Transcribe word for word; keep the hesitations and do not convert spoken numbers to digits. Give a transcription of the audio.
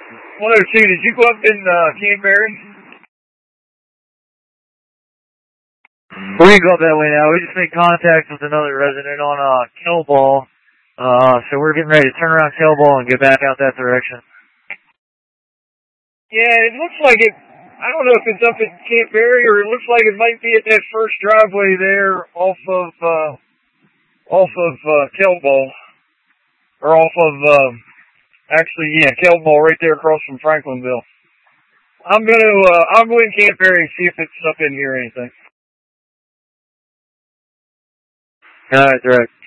one oh two, did you go up in uh, Canterbury? We can go up that way now. We just made contact with another resident on uh, Kelball. Uh, so we're getting ready to turn around Kelball and get back out that direction. Yeah, it looks like it. I don't know if it's up at Canterbury or it looks like it might be at that first driveway there off of uh, off of uh, Kelball, or off of uh, actually yeah Kelball right there across from Franklinville. I'm gonna uh, I'll go in Canterbury and see if it's up in here or anything. All right, direct.